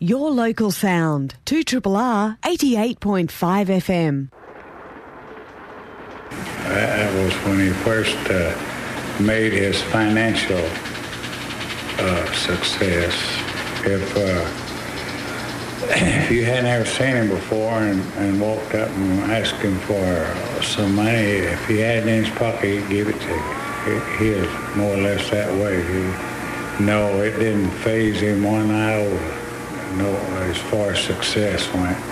Your local sound. 2RRR 88.5 FM. That was when he first made his financial success. If you hadn't ever seen him before and walked up and asked him for some money, if he had it in his pocket, he'd give it to you. He was more or less that way. No, it didn't faze him one iota. No, as far as success went.